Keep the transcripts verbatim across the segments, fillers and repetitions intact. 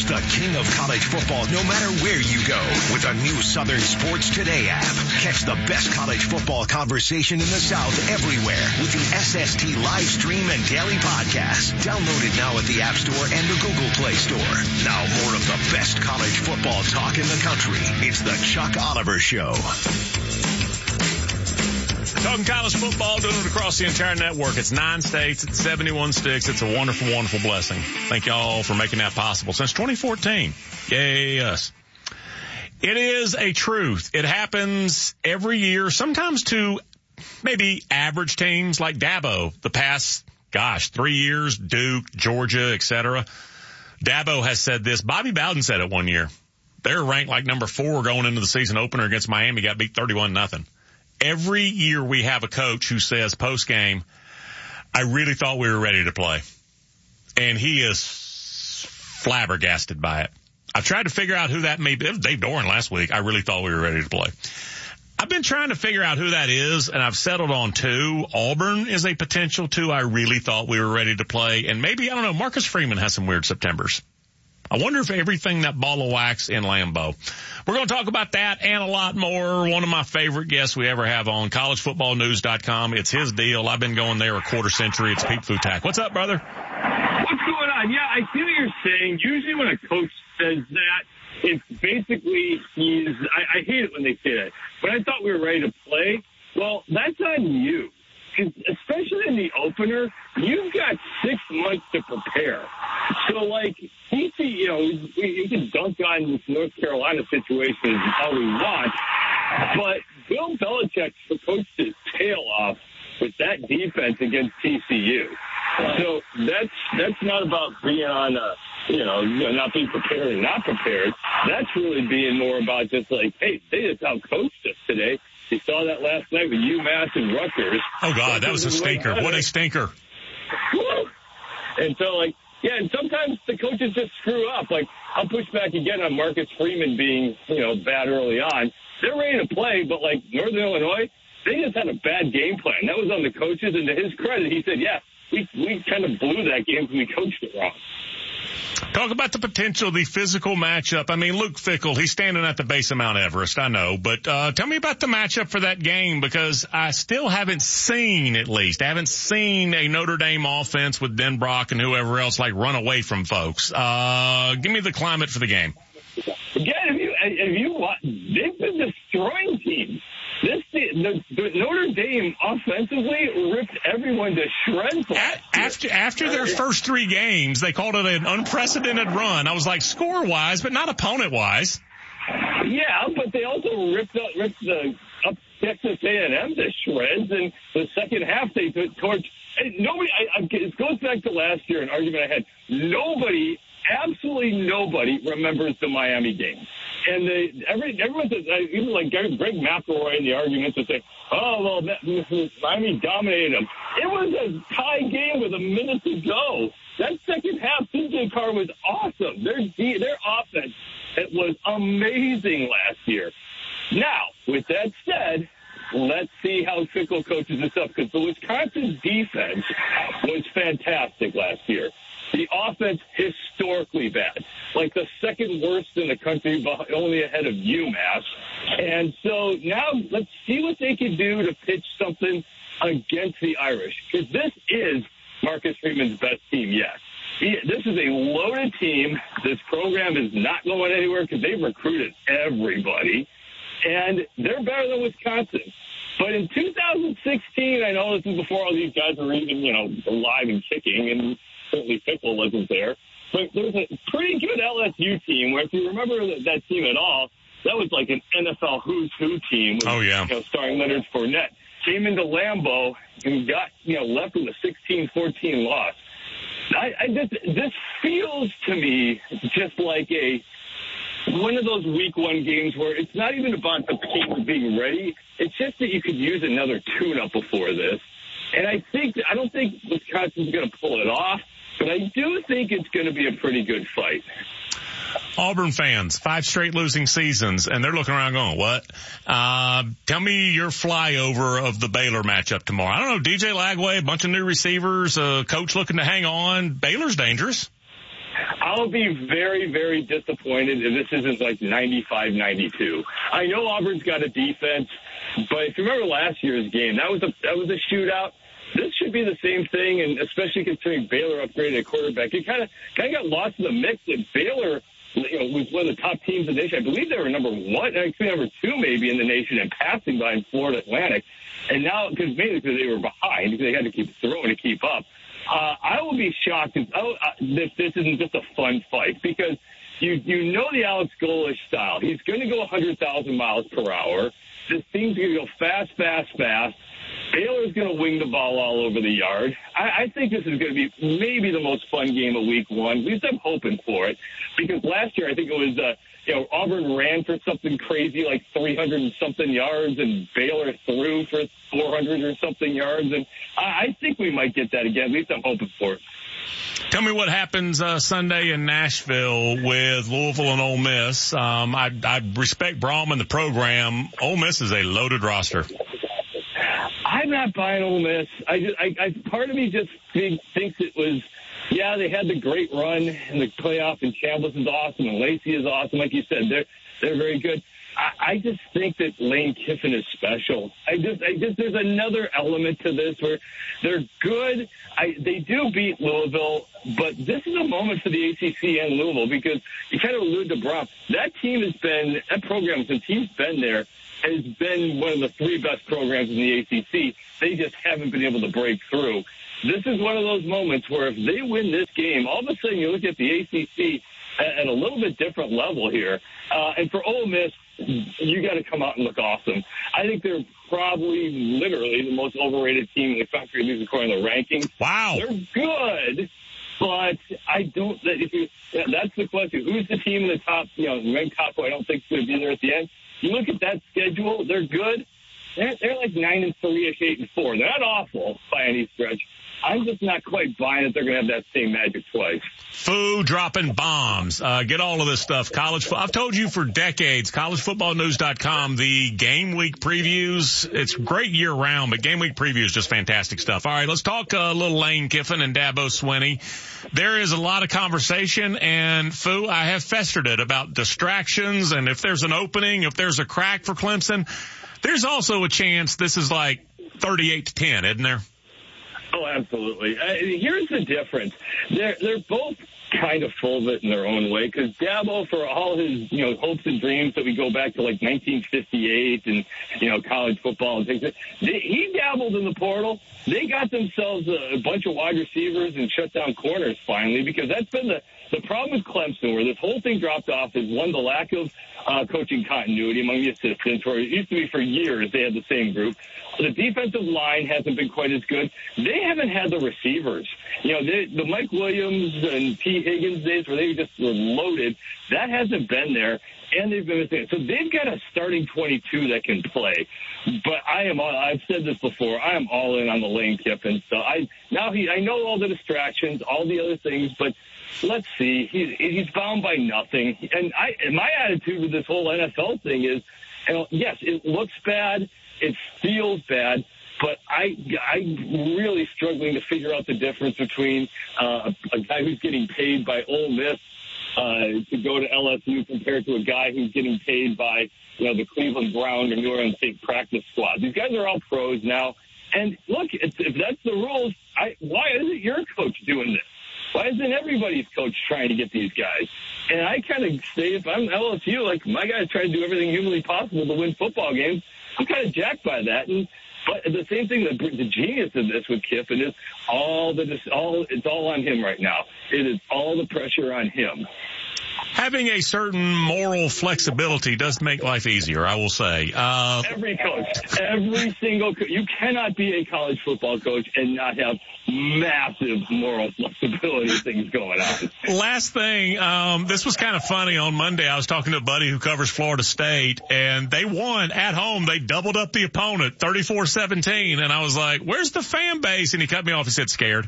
Reach the king of college football no matter where you go with a new Southern Sports Today app. Catch the best college football conversation in the South everywhere with the S S T live stream and daily podcast. Download it now at the App Store and the Google Play Store. Now more of the best college football talk in the country. It's the Chuck Oliver Show. Talking college football, doing it across the entire network. It's nine states. It's seventy-one sticks. It's a wonderful, wonderful blessing. Thank y'all for making that possible since twenty fourteen. Yay, us. It is a truth. It happens every year, sometimes to maybe average teams like Dabo the past, gosh, three years, Duke, Georgia, et cetera. Dabo has said this. Bobby Bowden said it one year. They're ranked like number four going into the season opener against Miami, got beat thirty-one nothing. Every year we have a coach who says post-game, I really thought we were ready to play. And he is flabbergasted by it. I've tried to figure out who that may be. It was Dave Doran last week. I really thought we were ready to play. I've been trying to figure out who that is, and I've settled on two. Auburn is a potential two. I really thought we were ready to play. And maybe, I don't know, Marcus Freeman has some weird Septembers. I wonder if everything that ball of wax in Lambeau. We're going to talk about that and a lot more. One of my favorite guests we ever have on, college football news dot com. It's his deal. I've been going there a quarter century. It's Pete Futak. What's up, brother? What's going on? Yeah, I see what you're saying. Usually when a coach says that, it's basically he's, I, I hate it when they say that, but I thought we were ready to play. Well, that's on you. Especially in the opener, you've got six months to prepare. So, like, T C, you know, we, we can dunk on this North Carolina situation all we want, but Bill Belichick coached his tail off with that defense against T C U. So that's that's not about being on, uh, you know, not being prepared and not prepared. That's really being more about just like, hey, they just outcoached us today. You saw that last night with UMass and Rutgers. Oh, God, that was a stinker. What a stinker. And so, like, yeah, and sometimes the coaches just screw up. Like, I'll push back again on Marcus Freeman being, you know, bad early on. They're ready to play, but, like, Northern Illinois, they just had a bad game plan. That was on the coaches, and to his credit, he said, yeah, we, we kind of blew that game because we coached it wrong. Talk about the potential, the physical matchup. I mean, Luke Fickell, he's standing at the base of Mount Everest, I know. But uh tell me about the matchup for that game, because I still haven't seen, at least, I haven't seen a Notre Dame offense with Denbrock and whoever else, like, run away from folks. Uh Give me the climate for the game. Again, if you, if you watch, they've been destroying teams. This the, the Notre Dame offensively ripped everyone to shreds last after after their first three games. They called it an unprecedented run. I was like, score wise, but not opponent wise. Yeah, but they also ripped up ripped the up Texas A and M to shreds, and the second half they took torch. And nobody. I, I, it goes back to last year, an argument I had. Nobody. Absolutely nobody remembers the Miami game. And they, every, everyone says, even like Greg McElroy in the arguments would say, oh, well, Miami dominated them. It was a tie game with a minute to go. That second half, C J Carr was awesome. Their, their offense, it was amazing last year. Now, with that said, let's see how Fickell coaches this up, because the Wisconsin defense was fantastic last year. The offense, historically bad, like the second worst in the country, only ahead of UMass. And so now let's see what they can do to pitch something against the Irish, because this is Marcus Freeman's best team yet. He, this is a loaded team. This program is not going anywhere because they've recruited everybody, and they're better than Wisconsin. But in two thousand sixteen, I know this is before all these guys were even, you know, alive and kicking, and certainly Fickell wasn't there. But there was a pretty good L S U team where, if you remember that team at all, that was like an N F L who's who team. With, oh, yeah. You know, starring Leonard Fournette. Came into Lambeau and got, you know, left with a sixteen fourteen loss. I, I just, this feels to me just like a one of those week one games where it's not even about the team being ready. It's just that you could use another tune-up before this. And I think, I don't think Wisconsin's going to pull it off, but I do think it's going to be a pretty good fight. Auburn fans, five straight losing seasons, and they're looking around going, what? Uh, tell me your flyover of the Baylor matchup tomorrow. I don't know, D J Lagway, a bunch of new receivers, a coach looking to hang on. Baylor's dangerous. I'll I'll be very, very disappointed if this isn't like ninety-five ninety-two. I know Auburn's got a defense, but if you remember last year's game, that was a that was a shootout. This should be the same thing, and especially considering Baylor upgraded a quarterback. It kind of kind of got lost in the mix that Baylor, you know, was one of the top teams in the nation. I believe they were number one, actually number two maybe in the nation in passing behind Florida Atlantic. And now, because mainly because they were behind, because they had to keep throwing to keep up. Uh, I will be shocked if, oh, uh, if this isn't just a fun fight, because you you know the Alex Golesh style. He's going to go one hundred thousand miles per hour. This team's going to go fast, fast, fast. Baylor's going to wing the ball all over the yard. I, I think this is going to be maybe the most fun game of week one. At least I'm hoping for it, because last year I think it was, uh, you know, Auburn ran for something crazy like three hundred and something yards, and Baylor threw for four hundred or something yards. And I, I think we might get that again. At least I'm hoping for it. Tell me what happens uh, Sunday in Nashville with Louisville and Ole Miss. Um, I, I respect Brom and the program. Ole Miss is a loaded roster. I'm not buying Ole Miss. I just, I, I, part of me just think, thinks it was, yeah, they had the great run in the playoff, and Chambliss is awesome, and Lacey is awesome. Like you said, they're they're very good. I, I just think that Lane Kiffin is special. I just, I just, there's another element to this where they're good. I, they do beat Louisville, but this is a moment for the A C C and Louisville, because you kind of alluded to Brom. That team has been, that program, since he's been there, has been one of the three best programs in the A C C. They just haven't been able to break through. This is one of those moments where if they win this game, all of a sudden you look at the A C C at, at a little bit different level here. Uh, and for Ole Miss, you got to come out and look awesome. I think they're probably literally the most overrated team in the country, at least according to the rankings. Wow. They're good, but I don't, if you, that's the question. Who's the team in the top, you know, ranked top who I don't think is going to be there at the end? You look at that schedule, they're good. They're, they're like nine and three-ish, eight and four. They're not awful by any stretch. I'm just not quite buying that they're going to have that same magic twice. Foo dropping bombs. Uh, get all of this stuff. College. Fo- I've told you for decades, college football news dot com, the game week previews, it's great year round, but game week preview is just fantastic stuff. All right, let's talk a uh, little Lane Kiffin and Dabo Swinney. There is a lot of conversation, and Foo, I have festered it about distractions, and if there's an opening, if there's a crack for Clemson, there's also a chance this is like thirty-eight to ten, isn't there? Oh, absolutely. Uh, here's the difference. They're they're both kind of full of it in their own way, because Dabo, for all his, you know, hopes and dreams that we go back to like nineteen fifty-eight and, you know, college football and things, they, he dabbled in the portal. They got themselves a, a bunch of wide receivers and shut down corners finally, because that's been the the problem with Clemson, where this whole thing dropped off, is one, the lack of uh, coaching continuity among the assistants, where it used to be for years they had the same group. The defensive line hasn't been quite as good. They haven't had the receivers. You know, they, the Mike Williams and T. Higgins days where they just were loaded, that hasn't been there, and they've been missing. So they've got a starting twenty-two that can play. But I am, I've said this before, I am all in on the Lane Kiffin. So I now he, I know all the distractions, all the other things, but let's see. He, he's bound by nothing. And I, and my attitude with this whole N F L thing is, you know, yes, it looks bad. It feels bad, but I, I'm really struggling to figure out the difference between uh, a guy who's getting paid by Ole Miss uh, to go to L S U compared to a guy who's getting paid by, you know, the Cleveland Brown or New Orleans State practice squad. These guys are all pros now. And look, if, if that's the rules, I, why isn't your coach doing this? Why isn't everybody's coach trying to get these guys? And I kind of say, if I'm L S U, like, my guys try to do everything humanly possible to win football games. I'm kind of jacked by that. And but the same thing, the, the genius of this with Kiffin is all the all it's all on him right now. It is all the pressure on him. Having a certain moral flexibility does make life easier, I will say. Uh, every coach, every single coach. You cannot be a college football coach and not have massive moral flexibility things going on. Last thing, um, this was kind of funny. On Monday, I was talking to a buddy who covers Florida State, and they won at home. They doubled up the opponent, thirty-four seventeen, and I was like, where's the fan base? And he cut me off. He said, scared.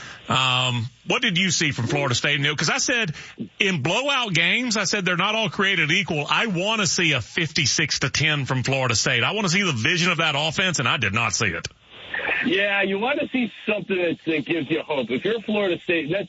Um, what did you see from Florida State, Neil? Because I said in blowout games, I said they're not all created equal. I want to see a fifty-six to ten from Florida State. I want to see the vision of that offense, and I did not see it. Yeah, you want to see something that, that gives you hope. If you're Florida State, that's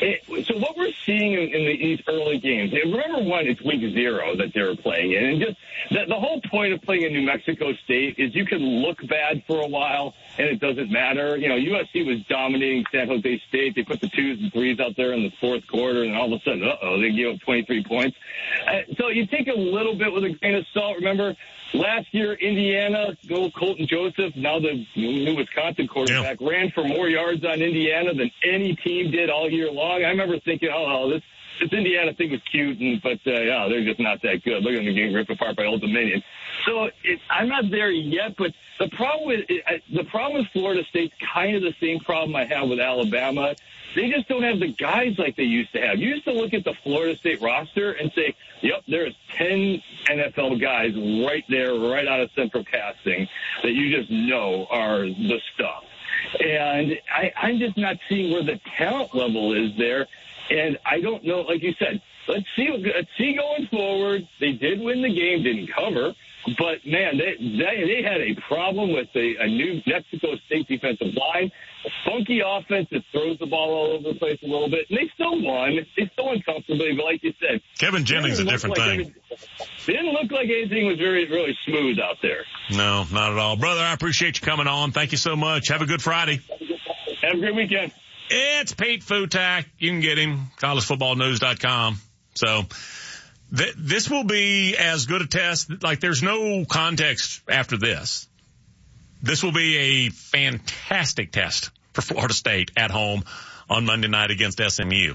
It, so what we're seeing in, in the, these early games, remember one, it's week zero that they were playing in, and just the, the whole point of playing in New Mexico State is you can look bad for a while, and it doesn't matter. You know, U S C was dominating San Jose State. They put the twos and threes out there in the fourth quarter, and all of a sudden, uh-oh, they gave up twenty-three points. Uh, so you take a little bit with a grain of salt. Remember, last year, Indiana, go Colton Joseph, now the new Wisconsin quarterback, yeah. ran for more yards on Indiana than any team did all year long. I remember thinking, oh, this this Indiana thing was cute, and but uh, yeah, they're just not that good. Look at them getting ripped apart by Old Dominion. So it, I'm not there yet, but the problem with it, the problem with Florida State's kind of the same problem I have with Alabama. They just don't have the guys like they used to have. You used to look at the Florida State roster and say, yep, there's ten N F L guys right there, right out of central casting that you just know are the stuff. And I, I'm just not seeing where the talent level is there. And I don't know, like you said, let's see, let's see going forward. They did win the game, didn't cover. But, man, they they, they had a problem with a, a new Mexico State defensive line, a funky offense that throws the ball all over the place a little bit. And they still won. They still won comfortably. But like you said, Kevin Jennings a different like thing. It didn't look like anything was very, really smooth out there. No, not at all. Brother, I appreciate you coming on. Thank you so much. Have a good Friday. Have a great weekend. It's Pete Futak. You can get him, college football news dot com. So th- this will be as good a test. Like, there's no context after this. This will be a fantastic test for Florida State at home on Monday night against S M U.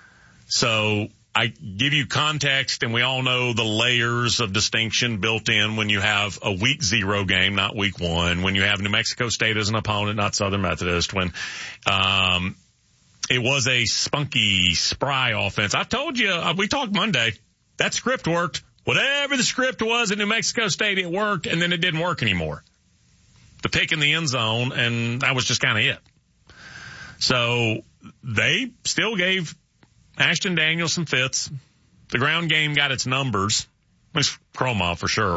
So I give you context, and we all know the layers of distinction built in when you have a week zero game, not week one, when you have New Mexico State as an opponent, not Southern Methodist, when um it was a spunky, spry offense. I told you, uh, we talked Monday, that script worked. Whatever the script was at New Mexico State, it worked, and then it didn't work anymore. The pick in the end zone, and that was just kind of it. So they still gave Ashton Daniels some fits. The ground game got its numbers. At least Chroma for sure.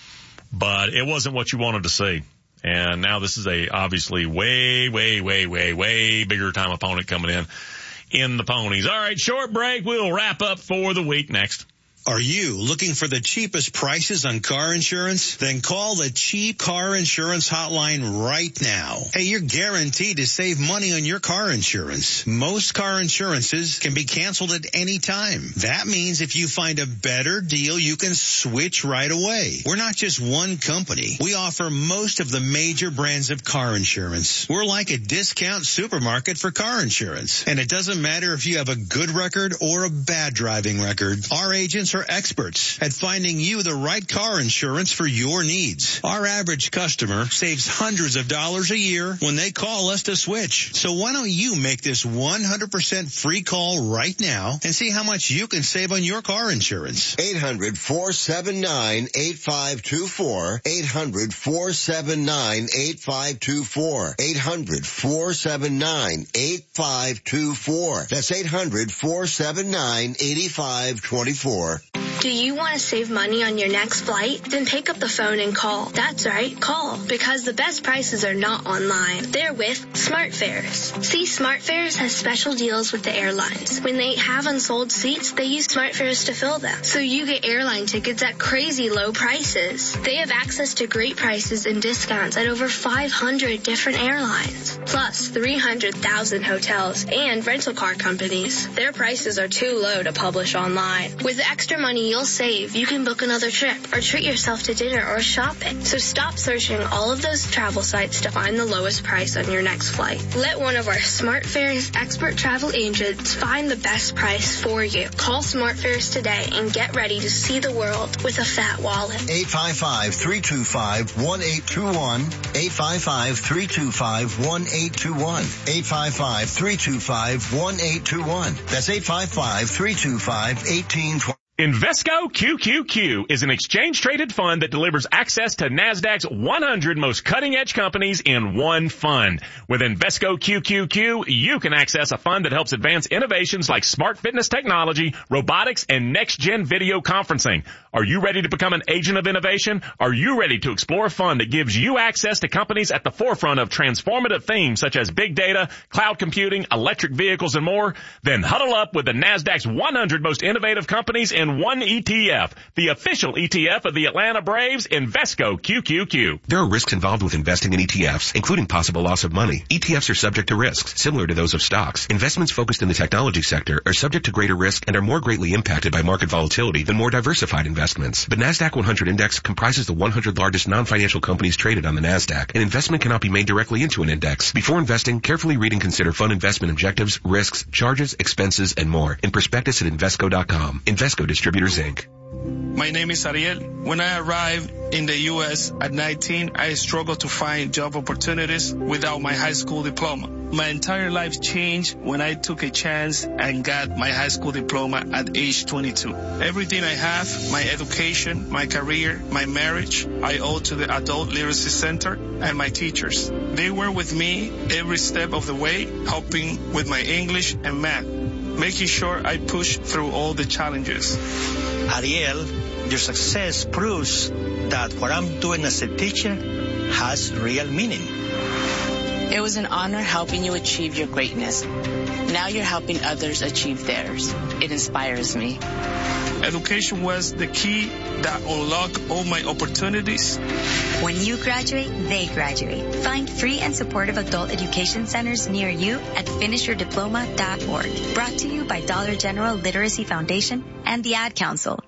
But it wasn't what you wanted to see. And now this is a obviously way, way, way, way, way bigger time opponent coming in in the Ponies. All right, short break. We'll wrap up for the week next. Are you looking for the cheapest prices on car insurance? Then call the Cheap Car Insurance Hotline right now. Hey, you're guaranteed to save money on your car insurance. Most car insurances can be canceled at any time. That means if you find a better deal, you can switch right away. We're not just one company. We offer most of the major brands of car insurance. We're like a discount supermarket for car insurance. And it doesn't matter if you have a good record or a bad driving record. Our agents are experts at finding you the right car insurance for your needs. Our average customer saves hundreds of dollars a year when they call us to switch. So why don't you make this one hundred percent free call right now and see how much you can save on your car insurance? eight hundred, four seven nine, eight five two four. eight hundred, four seven nine, eight five two four. eight hundred, four seven nine, eight five two four. That's eight hundred, four seven nine, eight five two four. Do you want to save money on your next flight? Then pick up the phone and call. That's right, call. Because the best prices are not online. They're with SmartFares. See, SmartFares has special deals with the airlines. When they have unsold seats, they use SmartFares to fill them. So you get airline tickets at crazy low prices. They have access to great prices and discounts at over five hundred different airlines. Plus three hundred thousand hotels and rental car companies. Their prices are too low to publish online. With the extra money you'll save, you can book another trip or treat yourself to dinner or shopping. So stop searching all of those travel sites to find the lowest price on your next flight. Let one of our SmartFares expert travel agents find the best price for you. Call SmartFares today and get ready to see the world with a fat wallet. eight five five, three two five, one eight two one. eight five five, three two five, one eight two one. eight five five, three two five, one eight two one. That's eight five five, three two five, one eight two one. Invesco Q Q Q is an exchange-traded fund that delivers access to NASDAQ's one hundred most cutting-edge companies in one fund. With Invesco Q Q Q, you can access a fund that helps advance innovations like smart fitness technology, robotics, and next-gen video conferencing. Are you ready to become an agent of innovation? Are you ready to explore a fund that gives you access to companies at the forefront of transformative themes such as big data, cloud computing, electric vehicles, and more? Then huddle up with the NASDAQ's one hundred most innovative companies in one E T F, the official E T F of the Atlanta Braves, Invesco Q Q Q. There are risks involved with investing in E T Fs, including possible loss of money. E T Fs are subject to risks, similar to those of stocks. Investments focused in the technology sector are subject to greater risk and are more greatly impacted by market volatility than more diversified investments. The NASDAQ one hundred Index comprises the one hundred largest non-financial companies traded on the NASDAQ. An investment cannot be made directly into an index. Before investing, carefully read and consider fund investment objectives, risks, charges, expenses, and more in prospectus at Invesco dot com. Invesco Distributors, Incorporated. My name is Ariel. When I arrived in the U S at nineteen, I struggled to find job opportunities without my high school diploma. My entire life changed when I took a chance and got my high school diploma at age twenty-two. Everything I have, my education, my career, my marriage, I owe to the Adult Literacy Center and my teachers. They were with me every step of the way, helping with my English and math, making sure I push through all the challenges. Ariel, your success proves that what I'm doing as a teacher has real meaning. It was an honor helping you achieve your greatness. Now you're helping others achieve theirs. It inspires me. Education was the key that unlocked all my opportunities. When you graduate, they graduate. Find free and supportive adult education centers near you at finish your diploma dot org. Brought to you by Dollar General Literacy Foundation and the Ad Council.